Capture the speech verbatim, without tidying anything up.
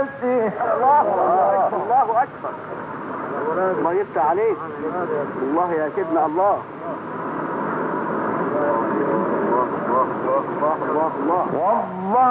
نفسه. الله أكبر الله أكبر. الله يفتح عليك. الله يا سيدنا الله. الله الله الله الله الله. والله